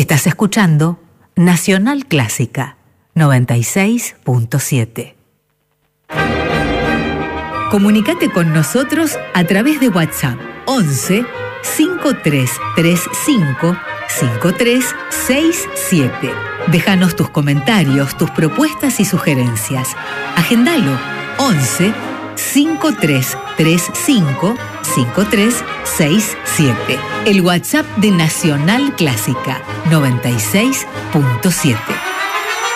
Estás escuchando Nacional Clásica 96.7. Comunicate con nosotros a través de WhatsApp 11 5335 5367. Déjanos tus comentarios, tus propuestas y sugerencias. Agendalo 11 5335 5367. El WhatsApp de Nacional Clásica 96.7.